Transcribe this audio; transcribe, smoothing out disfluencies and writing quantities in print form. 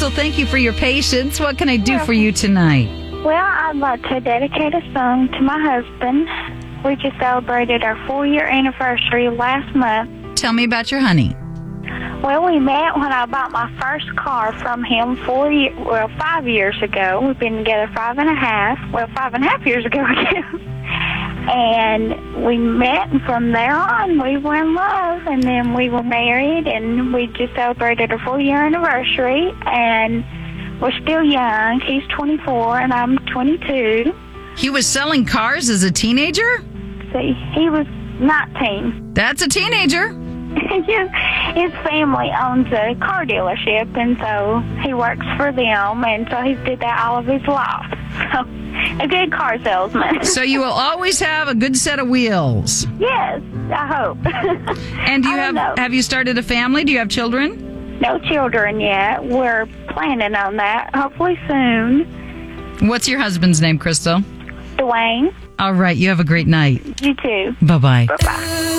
Crystal, thank you for your patience. What can I do for you tonight? Well, I'd like to dedicate a song to my husband. We just celebrated our 4-year anniversary last month. Tell me about your honey. Well, we met when I bought my first car from him 5 years ago. We've been together 5.5 years ago, I guess. And we met, and from there on, we were in love, and then we were married, and we just celebrated our 4-year anniversary, and we're still young. He's 24, and I'm 22. He was selling cars as a teenager? See, he was 19. That's a teenager. His family owns a car dealership, and so he works for them, and so he's did that all of his life. So, a good car salesman. So you will always have a good set of wheels. Yes, I hope. And do you have you started a family? Do you have children? No children yet. We're planning on that, hopefully soon. What's your husband's name, Crystal? Dwayne. All right, you have a great night. You too. Bye-bye. Bye-bye.